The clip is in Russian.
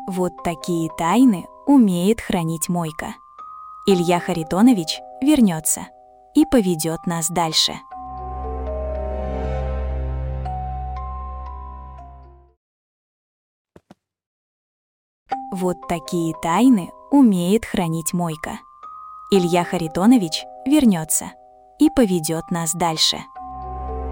Вот такие тайны умеет хранить Мойка. Илья Харитонович вернется и поведет нас дальше. Вот такие тайны умеет хранить Мойка. Илья Харитонович вернется и поведет нас дальше.